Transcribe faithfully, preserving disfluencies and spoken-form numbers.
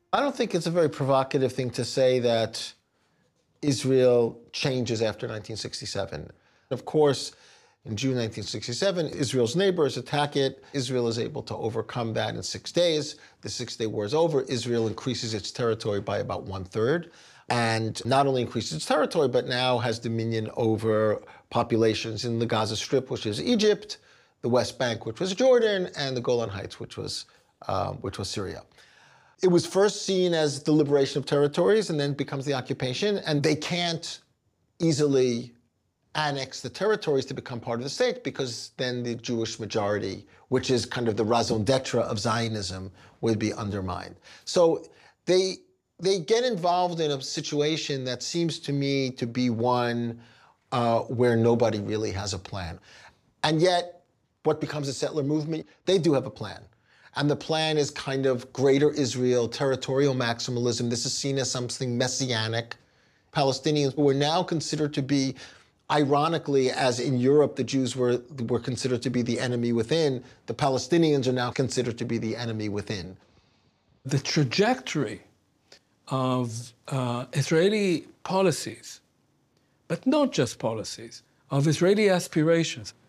I don't think it's a very provocative thing to say that Israel changes after nineteen sixty-seven. Of course, in June nineteen sixty-seven, Israel's neighbors attack it. Israel is able to overcome that in six days. The Six-Day War is over. Israel increases its territory by about one-third, and not only increases its territory, but now has dominion over populations in the Gaza Strip, which is Egypt, the West Bank, which was Jordan, and the Golan Heights, which was, um, which was Syria. It was first seen as the liberation of territories and then becomes the occupation, and they can't easily annex the territories to become part of the state because then the Jewish majority, which is kind of the raison d'etre of Zionism, would be undermined. So they, they get involved in a situation that seems to me to be one uh, where nobody really has a plan. And yet, what becomes a settler movement, they do have a plan. And the plan is kind of greater Israel, territorial maximalism. This is seen as something messianic. Palestinians were now considered to be, ironically, as in Europe the Jews were, were considered to be the enemy within, the Palestinians are now considered to be the enemy within. The trajectory of uh, Israeli policies, but not just policies, of Israeli aspirations,